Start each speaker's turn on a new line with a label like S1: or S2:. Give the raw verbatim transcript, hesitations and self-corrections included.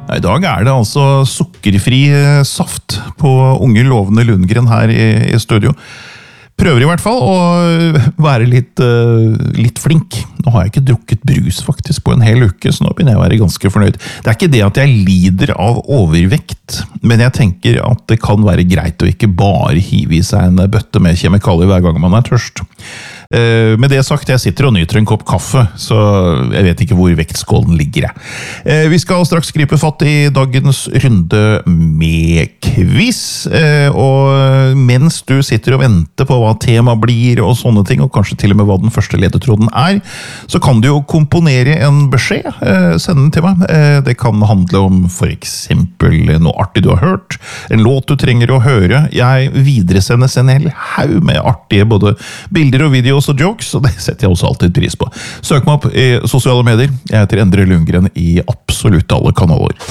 S1: I dag er det altså sukkerfri saft på unge lovende Lundgren her i, i studio. Prøver i hvert fall å være litt, uh, litt flink. Nå har jeg ikke drukket brus faktisk på en hel uke, så nå begynner jeg å være ganske fornøyd. Det er ikke det at jeg lider av overvekt, men jeg tenker at det kan være greit å ikke bare hive i seg en bøtte med kjemikalier hver gang man er tørst. Uh, med det sagt, jeg sitter og nyter en kopp kaffe, så jeg vet ikke hvor vektskålen ligger jeg. Uh, vi skal straks gripe fatt i dagens runde med quiz, uh, og mens du sitter og venter på hva tema blir og sånne ting, og kanskje til og med hva den første ledetråden er, så kan du jo komponere en beskjed, uh, sende den til meg. Uh, det kan handle om for eksempel noe artig du har hørt, en låt du trenger å høre. Jeg videresendes en hel haug med artige både bilder og videoer og jokes, og det setter jeg også alltid pris på. Søk meg opp i sosiale medier. Jeg heter Endre Lundgren i absolutt alle kanaler.